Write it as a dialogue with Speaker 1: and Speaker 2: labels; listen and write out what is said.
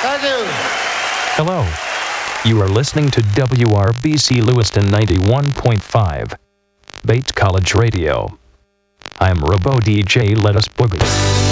Speaker 1: Thank you.
Speaker 2: Hello. You are listening to WRBC Lewiston 91.5, Bates College Radio. I'm Robo DJ. Let us boogie.